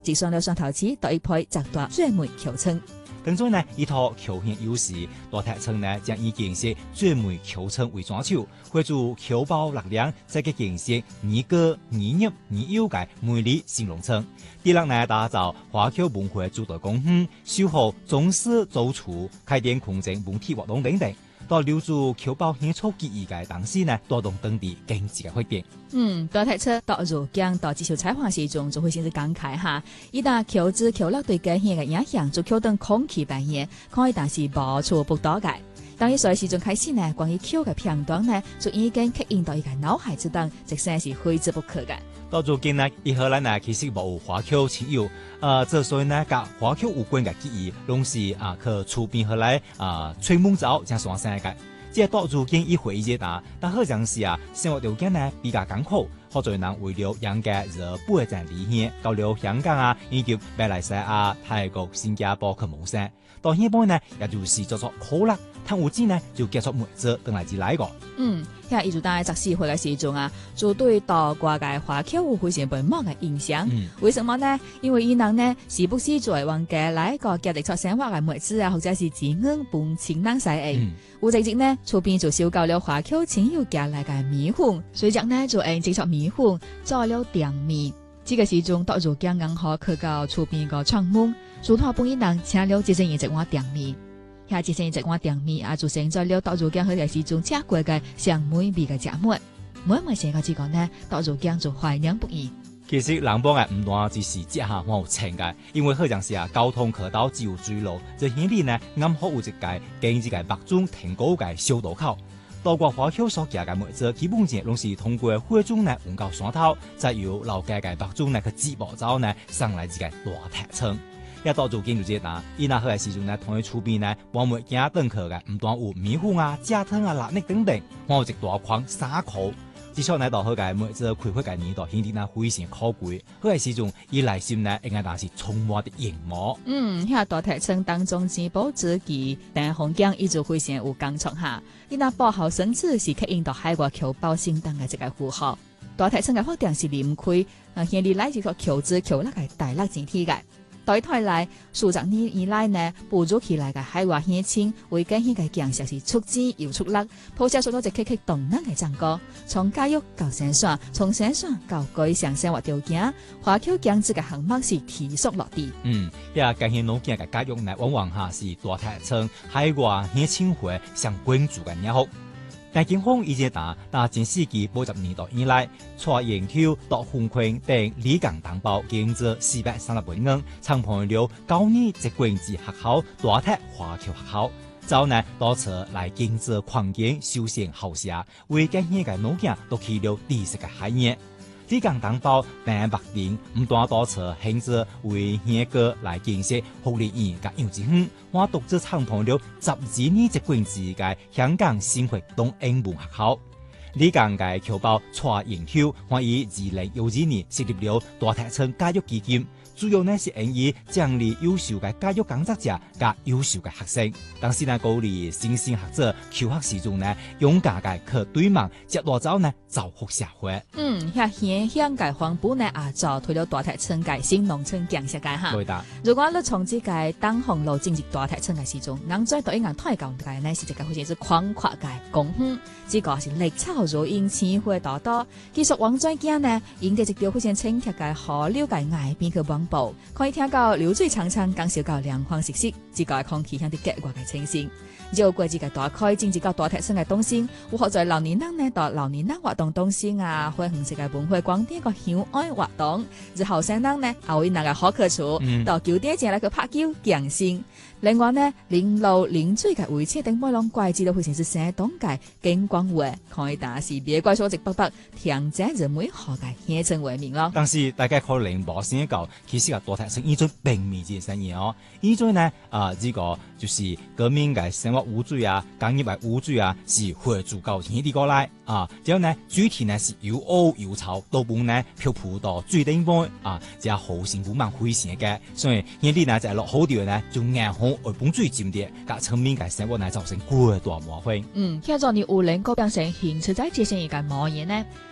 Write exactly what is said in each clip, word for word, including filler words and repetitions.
直上了上頭子到一批摘大最美橋村。 當中呢，一套橋縣優勢，大台村呢將以建設最美橋村為抓手，會做橋包力量，再嘅建設擬歌擬入擬優嘅美麗新農村。第六呢，打造華僑文化主題公園，修好中式租處，開展空間文體活動等等。到留住僑胞獻出記憶嘅當時呢，帶動當地經濟嘅發展。 嗯，大台車到如今到接受採訪時中，就會先至感慨哈，一旦僑資僑樂對家鄉嘅影響，就橋等空氣扮演，可以但是無處不到嘅。當一所時中開始呢，關於橋嘅片段呢，就已經刻印到一個腦海之中，直生是揮之不可嘅。 到如今呢，以後呢其實無華僑親友，呃，之所以呢，甲華僑有關嘅記憶，攏是啊，去厝邊後來啊，吹夢走將上山嘅。即係到如今一回憶打，但好像是啊，生活條件呢比較艱苦，好多人為了養家而不會再離鄉，到了香港啊，以及馬來西亞、泰國、新加坡去謀生。到現在呢，也就是做作苦啦，但有錢呢就結束梅子，等來至來個。 嗯，遐伊就當十四歲嘅時陣啊，就對到國嘅華僑有非常不滿嘅印象。嗯、為什麼呢？因為伊人呢時不時在往家來個家己出生活嘅梅子啊，或者是子女半情人使嘅。有一日呢，厝邊就收到了華僑親友寄來嘅米粉，隨着呢就用製作米粉做了甜米。這個時陣到如今剛好去到厝邊個窗門，就託本伊人請了節省一隻碗甜米。遐節省一隻碗甜米啊，就成咗了到如今佢嘅時陣吃過嘅上美味嘅食物。每每想到這個呢，到如今就懷念不已。 其實人幫嘅唔單只是食下好情嘅，因為好像是啊交通渠道只有水路，就顯然呢啱好有一個經濟嘅北中停高嘅小渡口。到過華僑所行嘅梅子，基本上攏是通過火種呢運到山頭，再由老家嘅北種呢去接駁走呢上來一個大台村。一到如今就這啦，伊那好嘅時陣呢，同佢厝邊呢，幫梅行登去嘅，唔單有米粉啊、炸湯啊、臘肉等等，還有一大筐沙口。至少呢到好嘅梅子開發嘅年代，顯得呢非常可貴。好嘅時陣，伊內心呢應該當是充滿的熒幕。 嗯，遐大台村當中之寶之記，但風景一直非常有感觸哈。伊那報號甚至是刻印到海外僑胞心當嘅一個符號。大台村嘅發展是離唔開，啊，現嚟來一個僑資僑樂嘅大力整體嘅。到一台來數十年以來呢，捕捉起來嘅海外鄉親為家鄉嘅建設是出資又出力，鋪設出咗一曲曲動人嘅讚歌，從教育到生產，從生產到改善生活條件，華僑經濟嘅項目是提速落地。 嗯，呀，家鄉農業嘅教育呢，往往下是大台村海外鄉親會上關注嘅業務。但警方已經打打前世紀八十年代以來，從研究到風控等理工擔保經濟四百三十本銀，參判了高二籍貫之學校、大台華僑學校，早呢多次來經濟環境休閒校舍，為家鄉嘅農業都起了知識嘅海業。理工擔保但白領唔單多次限制為鄉個來建設福利院甲幼稚園，我獨自參判了十二年籍貫之嘅香港新會東英文學校。理工嘅僑胞蔡研究，我以二零一二年設立了大台村教育基金，主要呢是用於獎勵優秀嘅教育工作者甲優秀嘅學生，但是呢鼓勵新生學者求學時中呢勇敢嘅去對望，接落走呢造福社會。 嗯，遐縣鄉嘅環保呢也就推了大台村嘅新農村建設嘅哈。 對的。 如果你從這個東航路進入大台村嘅時中，人在對硬推廣嘅呢是一個好似是寬闊嘅公園，這個是綠草如茵、鮮花朵朵。技術往再見呢，沿着一條好似清澈嘅河流嘅岸邊去往。可以聽到流水長長，感受到涼風習習，自個空氣響啲格外嘅清新。繞過自個大開，進入到大台村嘅東線，有學在老年人呢到老年人活動東線啊，會紅色嘅文化廣點個響愛活動，而後生人呢，後邊那個好去處，嗯、到九點前來去拍球健身。另外呢，連路連水嘅圍車頂波浪怪知道會成是山東界景觀會，可以打是別怪所直北北，聽者就每何界鄉村為名咯。 但是大家可能冇先講，其實啊大台村依種並未件生意哦，依種呢啊呢、這個就是革命嘅生活污水啊，工業嘅污水啊，是會足夠顯啲過來啊。之後呢，主題呢是又污又臭，多半呢漂浮到最頂端啊，只係好辛苦蠻危險嘅，所以呢啲呢就係落好啲呢就硬好。而本最尖啲，甲村民嘅生活呢造成過大麻煩。 嗯，現在你有能夠變成現實在節省一個模樣呢？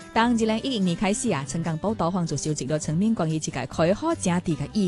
當二零一零年開始啊，成功報導黃就收集咗層面關於這個開發者地嘅意